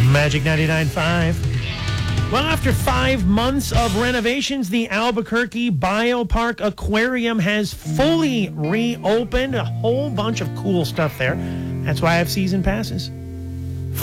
Magic 99.5. Well, after 5 months of renovations, the Albuquerque Biopark Aquarium has fully reopened. A whole bunch of cool stuff there. That's why I have season passes.